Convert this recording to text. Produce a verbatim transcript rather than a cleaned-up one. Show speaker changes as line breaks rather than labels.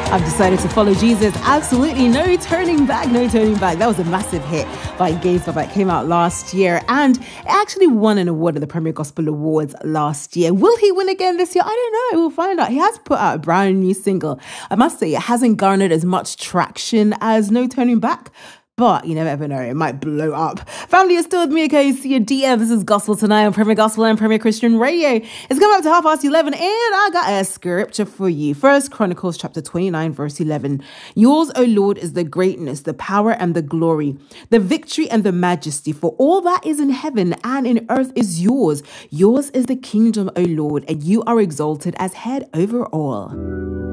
I've decided to follow Jesus. Absolutely no turning back, no turning back. That was a massive hit by Gaze Baba. It came out last year and it actually won an award at the Premier Gospel Awards last year. Will he win again this year? I don't know. We'll find out. He has put out a brand new single. I must say, it hasn't garnered as much traction as No Turning Back. But you never ever know, it might blow up. Family, is still with me, okay? See your D M. This is Gospel Tonight on Premier Gospel and Premier Christian Radio. It's coming up to half past eleven, and I got a scripture for you. First Chronicles chapter twenty-nine, verse eleven. Yours, O Lord, is the greatness, the power and the glory, the victory and the majesty, for all that is in heaven and in earth is yours. Yours is the kingdom, O Lord, and you are exalted as head over all.